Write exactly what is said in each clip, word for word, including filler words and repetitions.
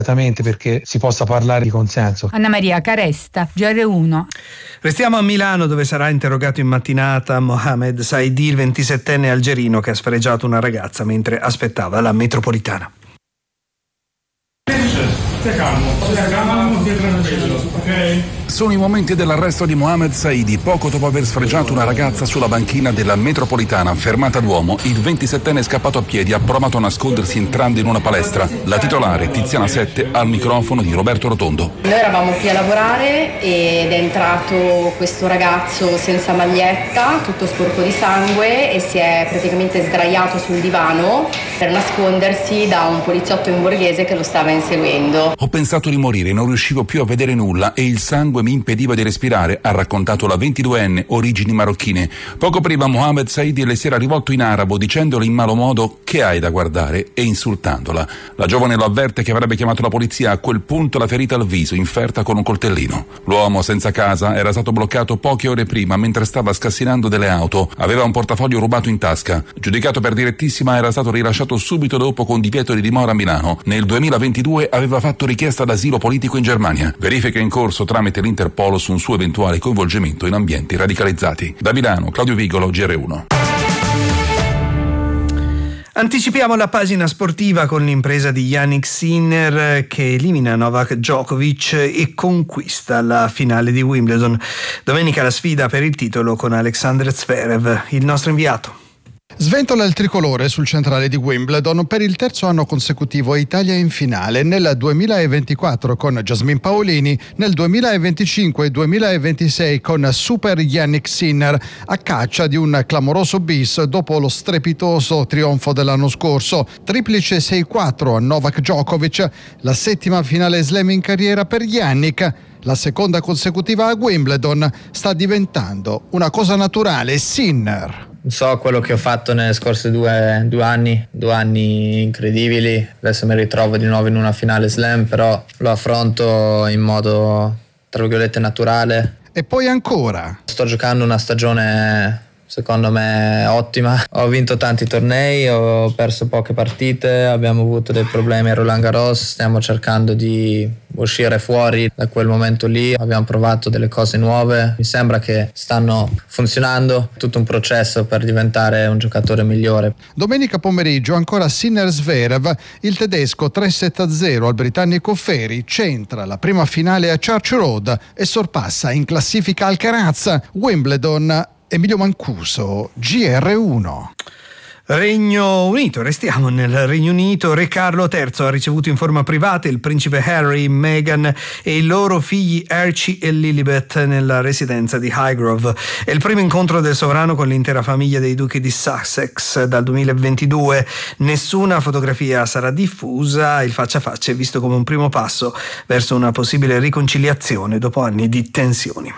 perché si possa parlare di consenso. Anna Maria Caresta, G R uno. Restiamo a Milano, dove sarà interrogato in mattinata Mohamed Saidi, il ventisettenne algerino che ha sfregiato una ragazza mentre aspettava la metropolitana. Stai calmo, stai calmo, stai tranquillo, ok? Sono i momenti dell'arresto di Mohamed Saidi, poco dopo aver sfregiato una ragazza sulla banchina della metropolitana fermata Duomo. Il ventisettenne scappato a piedi ha provato a nascondersi entrando in una palestra. La titolare, Tiziana Sette, al microfono di Roberto Rotondo. Noi eravamo qui a lavorare ed è entrato questo ragazzo senza maglietta, tutto sporco di sangue, e si è praticamente sdraiato sul divano per nascondersi da un poliziotto in borghese che lo stava inseguendo. Ho pensato di morire, non riuscivo più a vedere nulla e il sangue mi impediva di respirare, ha raccontato la ventiduenne, origini marocchine. Poco prima Mohamed Saidi le si era rivolto in arabo dicendole in malo modo "che hai da guardare" e insultandola. La giovane lo avverte che avrebbe chiamato la polizia, a quel punto la ferita al viso, inferta con un coltellino. L'uomo senza casa era stato bloccato poche ore prima mentre stava scassinando delle auto. Aveva un portafoglio rubato in tasca. Giudicato per direttissima, era stato rilasciato subito dopo con divieto di dimora a Milano. Nel duemilaventidue aveva fatto richiesta d'asilo politico in Germania. Verifica in corso tramite l'Interpolo su un suo eventuale coinvolgimento in ambienti radicalizzati. Da Milano, Claudio Vigolo, G R uno. Anticipiamo la pagina sportiva con l'impresa di Jannik Sinner che elimina Novak Djokovic e conquista la finale di Wimbledon. Domenica la sfida per il titolo con Alexander Zverev, il nostro inviato. Sventola il tricolore sul centrale di Wimbledon per il terzo anno consecutivo. Italia in finale nel duemilaventiquattro con Jasmine Paolini, nel duemilaventicinque e duemilaventisei con Super Jannik Sinner, a caccia di un clamoroso bis dopo lo strepitoso trionfo dell'anno scorso. Triplice sei quattro a Novak Djokovic, la settima finale slam in carriera per Jannik. La seconda consecutiva a Wimbledon sta diventando una cosa naturale. Sinner: so quello che ho fatto nelle scorse due, due anni, due anni incredibili. Adesso mi ritrovo di nuovo in una finale slam, però lo affronto in modo, tra virgolette, naturale. E poi ancora. Sto giocando una stagione secondo me ottima. Ho vinto tanti tornei, ho perso poche partite, abbiamo avuto dei problemi a Roland Garros, stiamo cercando di uscire fuori da quel momento lì, abbiamo provato delle cose nuove, mi sembra che stanno funzionando, tutto un processo per diventare un giocatore migliore. Domenica pomeriggio ancora Sinner-Zverev, il tedesco tre sette a zero al britannico Ferry centra la prima finale a Church Road e sorpassa in classifica Alcaraz. Wimbledon, Emilio Mancuso, G R uno. Regno Unito, restiamo nel Regno Unito. Re Carlo terzo ha ricevuto in forma privata il principe Harry, Meghan e i loro figli Archie e Lilibet nella residenza di Highgrove. È il primo incontro del sovrano con l'intera famiglia dei duchi di Sussex dal duemilaventidue. Nessuna fotografia sarà diffusa, il faccia a faccia è visto come un primo passo verso una possibile riconciliazione dopo anni di tensioni.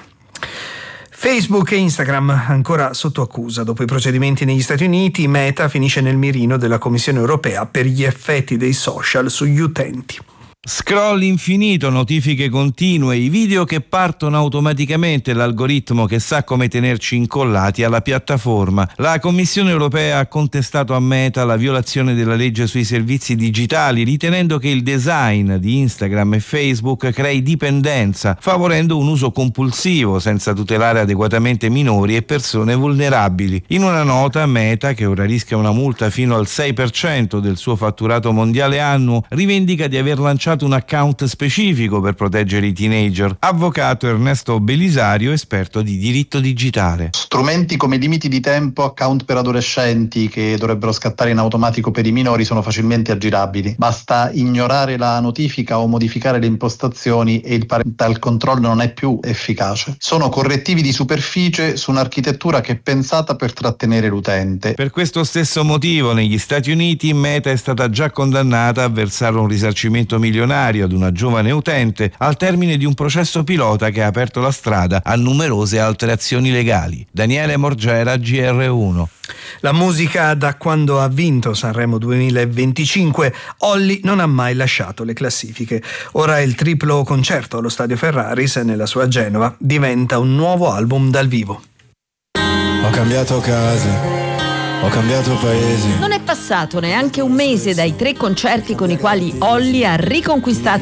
Facebook e Instagram ancora sotto accusa. Dopo i procedimenti negli Stati Uniti, Meta finisce nel mirino della Commissione europea per gli effetti dei social sugli utenti. Scroll infinito, notifiche continue, i video che partono automaticamente, l'algoritmo che sa come tenerci incollati alla piattaforma. La Commissione europea ha contestato a Meta la violazione della legge sui servizi digitali, ritenendo che il design di Instagram e Facebook crei dipendenza, favorendo un uso compulsivo senza tutelare adeguatamente minori e persone vulnerabili. In una nota, Meta, che ora rischia una multa fino al sei per cento del suo fatturato mondiale annuo, rivendica di aver lanciato un account specifico per proteggere i teenager. Avvocato Ernesto Belisario, esperto di diritto digitale. Strumenti come limiti di tempo, account per adolescenti che dovrebbero scattare in automatico per i minori sono facilmente aggirabili. Basta ignorare la notifica o modificare le impostazioni e il parental control non è più efficace. Sono correttivi di superficie su un'architettura che è pensata per trattenere l'utente. Per questo stesso motivo negli Stati Uniti Meta è stata già condannata a versare un risarcimento milionario ad una giovane utente al termine di un processo pilota che ha aperto la strada a numerose altre azioni legali. Daniele Morgera, G R uno. La musica da quando ha vinto Sanremo duemilaventicinque, Olly non ha mai lasciato le classifiche. Ora il triplo concerto allo Stadio Ferraris nella sua Genova diventa un nuovo album dal vivo. Ho cambiato casa, Ho cambiato paesi. Non è passato neanche un mese dai tre concerti con i quali Olly ha riconquistato